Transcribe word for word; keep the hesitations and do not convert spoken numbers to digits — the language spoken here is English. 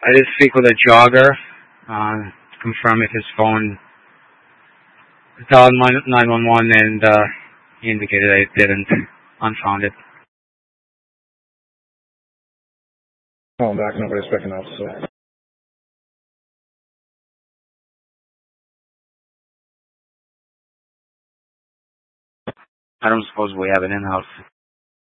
I did speak with a jogger uh, to confirm if his phone dialed nine one one, and uh, he indicated that it didn't. Unfounded. Calling back, nobody's picking up, so. I don't suppose we have an in-house